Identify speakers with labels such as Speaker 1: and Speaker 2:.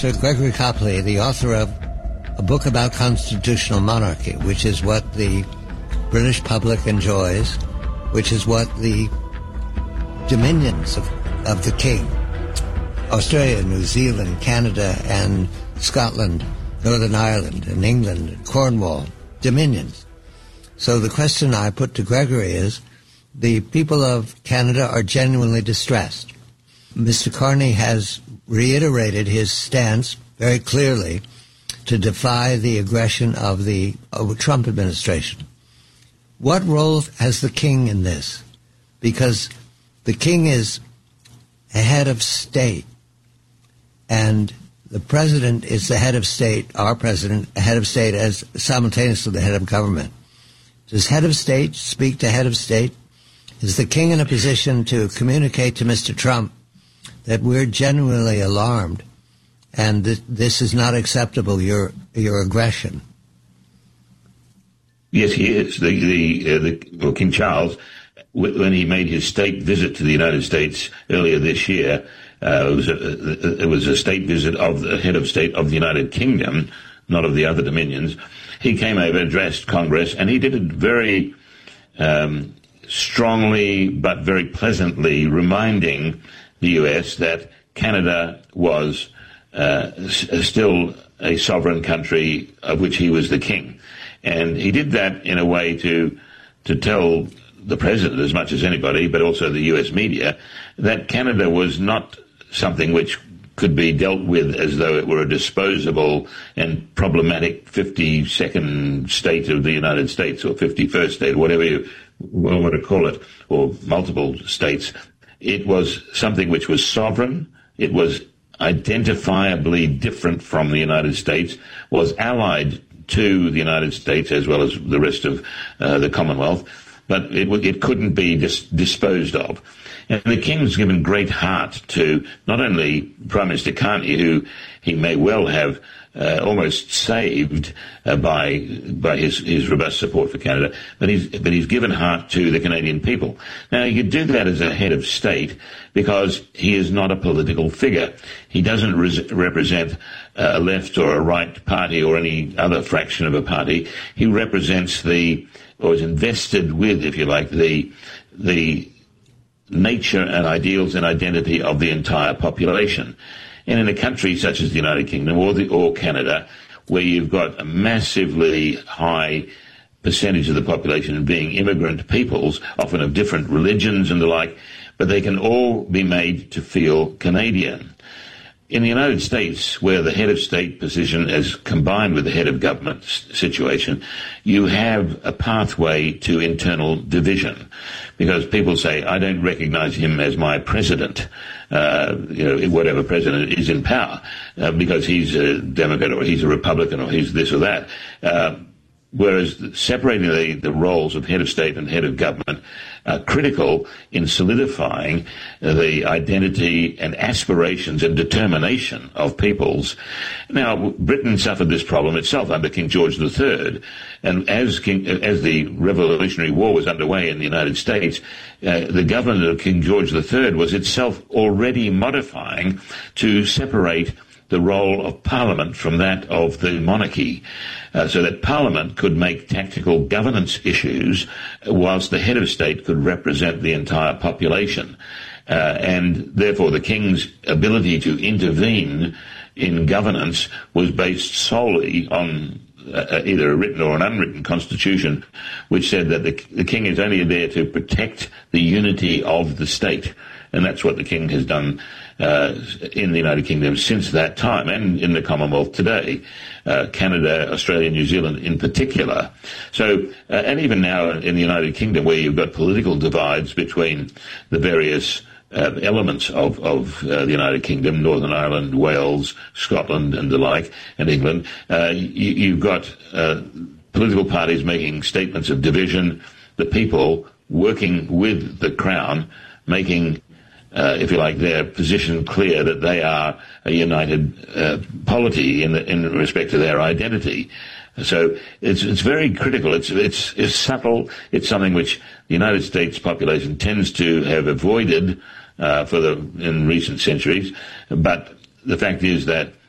Speaker 1: Sir Gregory Copley, the author of a book about constitutional monarchy, which is what the British public enjoys, which is what the dominions of the king, Australia, New Zealand, Canada, and Scotland, Northern Ireland, and England, and Cornwall, dominions. So the question I put to Gregory is, the people of Canada are genuinely distressed. Mr. Carney has reiterated his stance very clearly to defy the aggression of the Trump administration. What role has the king in this? Because the king is a head of state, and the president is the head of state, our president, a head of state as simultaneously the head of government. Does head of state speak to head of state? Is the king in a position to communicate to Mr. Trump that we're genuinely alarmed and that this is not acceptable, your aggression?
Speaker 2: Yes, he is. King Charles, when he made his state visit to the United States earlier this year, it was a state visit of the head of state of the United Kingdom, not of the other dominions. He came over, addressed Congress, and he did it very strongly but very pleasantly, reminding the U.S. that Canada was still a sovereign country of which he was the king. And he did that in a way to tell the president, as much as anybody, but also the U.S. media, that Canada was not something which could be dealt with as though it were a disposable and problematic 52nd state of the United States, or 51st state, whatever you want to call it, or multiple states. It was something which was sovereign. It was identifiably different from the United States, was allied to the United States as well as the rest of the Commonwealth, but it couldn't be disposed of. And the king's given great heart to not only Prime Minister Carney, who he may well have almost saved by his robust support for Canada, but he's given heart to the Canadian people. Now, you do that as a head of state because he is not a political figure. He doesn't represent a left or a right party or any other fraction of a party. He represents or is invested with, if you like, the nature and ideals and identity of the entire population. And in a country such as the United Kingdom or Canada, where you've got a massively high percentage of the population being immigrant peoples, often of different religions and the like, but they can all be made to feel Canadian. In the United States, where the head of state position is combined with the head of government situation, you have a pathway to internal division, because people say, I don't recognize him as my president, whatever president is in power, because he's a Democrat or he's a Republican or he's this or that. Whereas separating the roles of head of state and head of government are critical in solidifying the identity and aspirations and determination of peoples. Now, Britain suffered this problem itself under King George III, and as the Revolutionary War was underway in the United States, the government of King George III was itself already modifying to separate the role of Parliament from that of the monarchy, so that Parliament could make tactical governance issues whilst the head of state could represent the entire population. And therefore the King's ability to intervene in governance was based solely on either a written or an unwritten constitution, which said that the King is only there to protect the unity of the state. And that's what the King has done in the United Kingdom since that time, and in the Commonwealth today, Canada, Australia, New Zealand in particular. So, and even now in the United Kingdom, where you've got political divides between the various elements of the United Kingdom, Northern Ireland, Wales, Scotland and the like, and England, you've got political parties making statements of division, the people working with the Crown, making if you like, their position clear that they are a united polity in respect to their identity. So it's very critical. It's subtle. It's something which the United States population tends to have avoided in recent centuries. But the fact is that